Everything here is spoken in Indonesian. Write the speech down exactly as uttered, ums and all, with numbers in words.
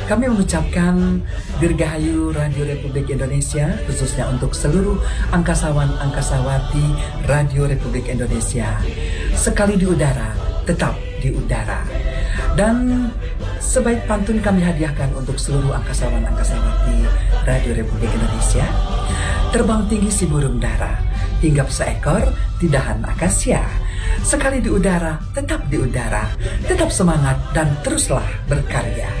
kami mengucapkan Dirgahayu Radio Republik Indonesia, khususnya untuk seluruh angkasawan-angkasawati Radio Republik Indonesia. Sekali di udara, tetap di udara. Dan sebaik pantun kami hadiahkan untuk seluruh angkasawan-angkasawati Radio Republik Indonesia. Terbang tinggi si burung dara, hinggap seekor di dahan akasia. Sekali di udara, tetap di udara. Tetap semangat dan teruslah berkarya.